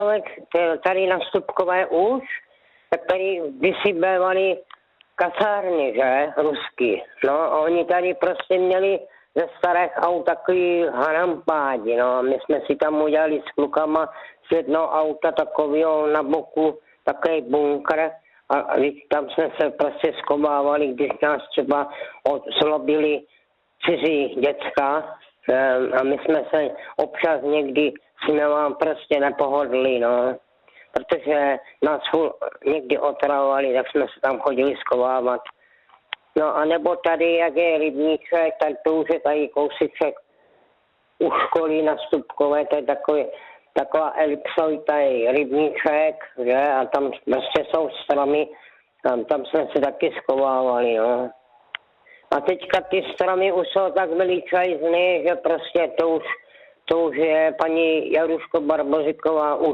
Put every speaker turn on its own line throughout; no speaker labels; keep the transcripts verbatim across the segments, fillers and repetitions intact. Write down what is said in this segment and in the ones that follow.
tady na Stupkové už, tak tady kdysi bývaly kasárny, že, ruský. No a oni tady prostě měli ze starých aut takový harampádi, no a my jsme si tam udělali s klukama z jednoho auta takového na boku, takový bunkr a, a tam jsme se prostě skovávali, když nás třeba oslobili cizí děcka a my jsme se občas někdy si nám prostě nepohodli, no. Protože nás někdy otravovali, tak jsme se tam chodili skovávat. No a nebo tady, jak je rybníček, tak to už je tady kousiček u školy na Stupkové, to je takový, taková elipsoid, tady rybníček, že, a tam prostě jsou stromy, tam, tam jsme se taky skovávali, no. A teďka ty stromy už jsou tak veličajzny, že prostě to už, to už je paní Jaruško Barboziková už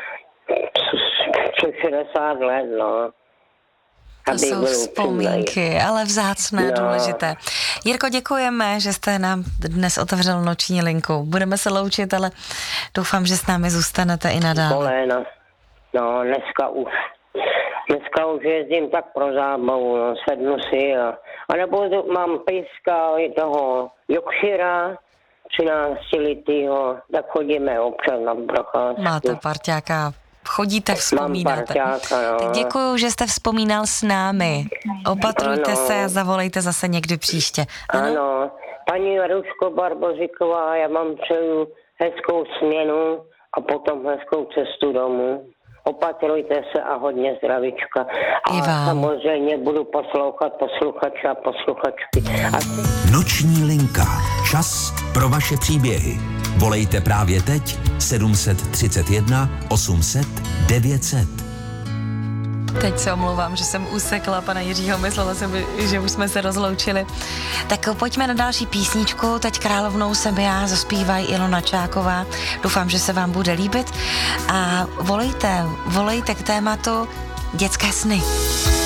šedesát let, no.
To jsou vzpomínky, ale vzácné, no. Důležité. Jirko, děkujeme, že jste nám dnes otevřel noční linku. Budeme se loučit, ale doufám, že s námi zůstanete i nadále.
Boleno. No, dneska už. Dneska už jezdím tak pro zábavu, no, sednu si a, a nebo mám pejska toho Yorkshira, třináctiletýho, tak chodíme občas na procházku.
Máte parťáka, chodíte, vzpomínáte.
Mám parťáka, no.
Tak děkuju, že jste vzpomínal s námi. Opatrujte ano. se a zavolejte zase někdy příště.
Ano, ano. Paní Jaruško Barboziková, já vám přeju hezkou směnu a potom hezkou cestu domů. Opatrujte se a hodně zdravíčka. A samozřejmě budu poslouchat posluchače a posluchačky. A...
Noční linka. Čas pro vaše příběhy. Volejte právě teď sedm tři jedna osm set devět set.
Teď se omlouvám, že jsem usekla pana Jiřího, myslela jsem, že už jsme se rozloučili. Tak pojďme na další písničku, teď Královnou jsem já, zaspívají Ilona Čáková. Doufám, že se vám bude líbit a volejte, volejte k tématu dětské sny.